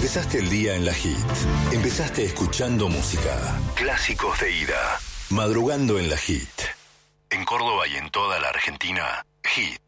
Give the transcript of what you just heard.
Empezaste el día en la Hit. Empezaste escuchando música. Clásicos de ida. Madrugando en la Hit. En Córdoba y en toda la Argentina, Hit